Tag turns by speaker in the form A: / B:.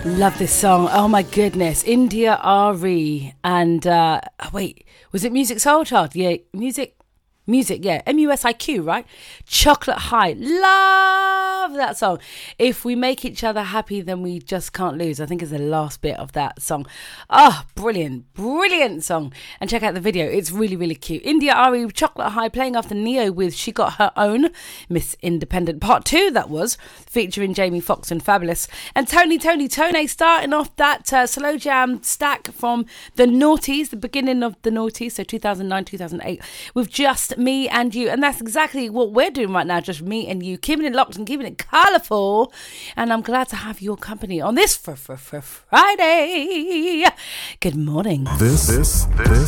A: Love this song. Oh my goodness. India Ari. And wait, was it Music Soul Child? Yeah, Music, yeah. MUSIQ, right? Chocolate High. Love that song. If we make each other happy, then we just can't lose. I think is the last bit of that song. Oh, brilliant. Brilliant song. And check out the video. It's really, really cute. India Ari, Chocolate High, playing after Neo with She Got Her Own. Miss Independent Part 2, that was. Featuring Jamie Foxx and Fabulous. And Tony starting off that slow jam stack from the noughties, the beginning of the noughties, so 2009, 2008, with Just Me and You. And that's exactly what we're doing right now, just me and you, keeping it locked and keeping it colourful. And I'm glad to have your company on this for Friday. Good morning.
B: This